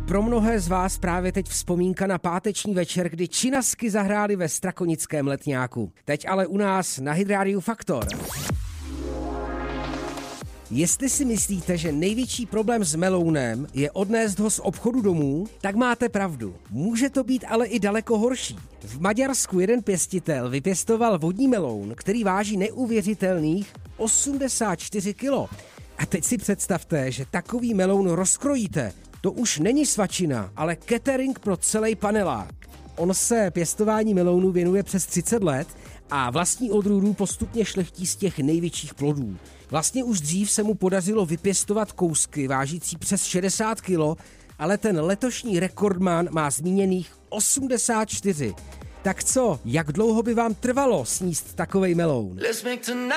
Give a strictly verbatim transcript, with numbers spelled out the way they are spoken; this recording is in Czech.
pro mnohé z vás právě teď vzpomínka na páteční večer, kdy činasky zahráli ve Strakonickém Letňáku. Teď ale u nás na Hit Radio Faktor. Jestli si myslíte, že největší problém s melounem je odnést ho z obchodu domů, tak máte pravdu. Může to být ale i daleko horší. V Maďarsku jeden pěstitel vypěstoval vodní meloun, který váží neuvěřitelných osmdesát čtyři kilo. A teď si představte, že takový meloun rozkrojíte. To už není svačina, ale catering pro celý panelák. On se pěstování melounu věnuje přes třicet let a vlastní odrůdu postupně šlechtí z těch největších plodů. Vlastně už dřív se mu podařilo vypěstovat kousky vážící přes šedesát kilo, ale ten letošní rekordman má zmíněných osmdesát čtyři. Tak co, jak dlouho by vám trvalo sníst takovej meloun?